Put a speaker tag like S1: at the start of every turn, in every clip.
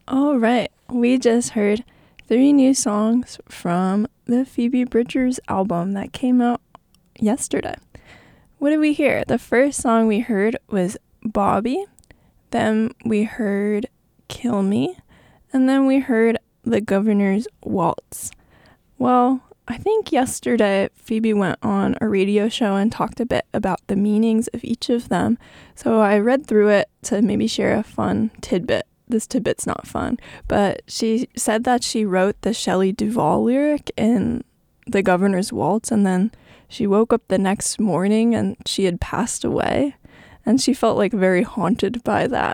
S1: All right, we just heard 3 new songs from the Phoebe Bridgers album that came out yesterday. What did we hear? The first song we heard was Bobby, then we heard Kill Me, and then we heard The Governor's Waltz. Well, I think yesterday Phoebe went on a radio show and talked a bit about the meanings of each of them, so I read through it to maybe share a fun tidbit. This tidbit's not fun, but she said that she wrote the Shelley Duvall lyric in The Governor's Waltz, and then she woke up the next morning and she had passed away, and she felt like very haunted by that,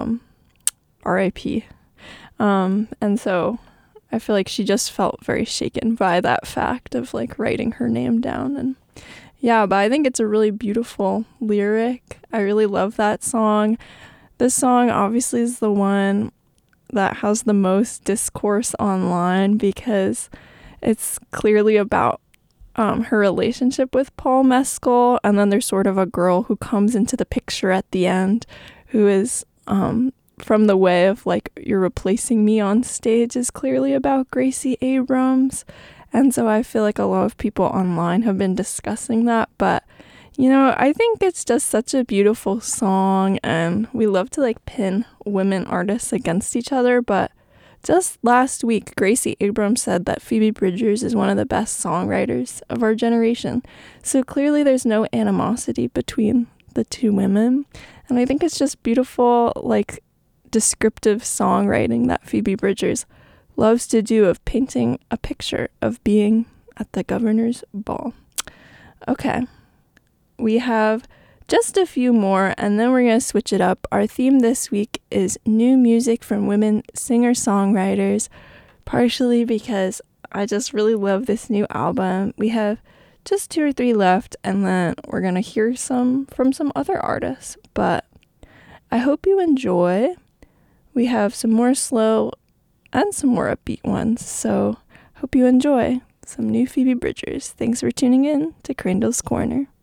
S1: R.I.P. And so I feel like she just felt very shaken by that fact of like writing her name down. And yeah, but I think it's a really beautiful lyric. I really love that song. This song obviously is the one that has the most discourse online because it's clearly about her relationship with Paul Mescal, and then there's sort of a girl who comes into the picture at the end who is from the way of like, you're replacing me on stage is clearly about Gracie Abrams. And so I feel like a lot of people online have been discussing that, but you know, I think it's just such a beautiful song, and we love to like pin women artists against each other, but just last week, Gracie Abrams said that Phoebe Bridgers is one of the best songwriters of our generation. So clearly there's no animosity between the two women, and I think it's just beautiful, like, descriptive songwriting that Phoebe Bridgers loves to do of painting a picture of being at the governor's ball. Okay. We have just a few more, and then we're going to switch it up. Our theme this week is new music from women singer-songwriters, partially because I just really love this new album. We have just 2 or 3 left, and then we're going to hear some from some other artists. But I hope you enjoy. We have some more slow and some more upbeat ones, so hope you enjoy some new Phoebe Bridgers. Thanks for tuning in to Crandall's Corner.